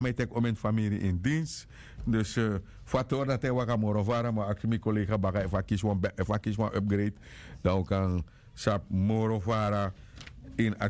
mij tek om mijn familie in dienst. Dus factor dat hij wakker morovara, maar als mijn collega baga even kies one upgrade, dan kan sap morovara in